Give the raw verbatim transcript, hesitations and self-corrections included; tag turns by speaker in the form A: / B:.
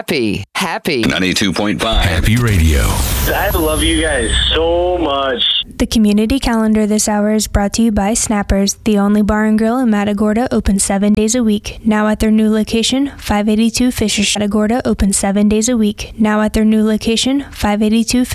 A: Happy, happy.
B: ninety-two point five
C: Happy Radio.
D: I love you guys so much.
E: The community calendar this hour is brought to you by Snappers, the only bar and grill in Matagorda, open seven days a week. Now at their new location, five eighty-two Fisher Street. Matagorda, open seven days a week. Now at their new location, five eighty-two